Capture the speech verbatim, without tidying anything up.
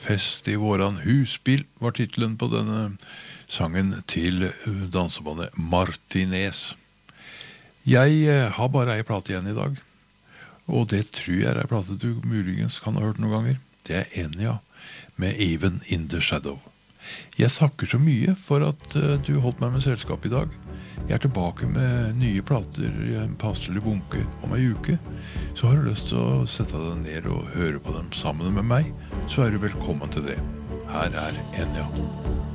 Fest i våran husbil var titlen på denne sangen til dansebandet Martinez. Jeg eh, har bare ei plate igjen i dag, og det tror jeg er ei plate du muligens kan ha hørt noen ganger. Det er Enya med Even in the Shadow. Jeg takker så mye for at eh, du holdt meg med selskap i dag. Jeg er tilbake med nye plater i en passelig bunke om ei uke. Så har du lyst til å sette deg ned og høre på dem sammen med meg, så er du velkommen til det. Her er Enya.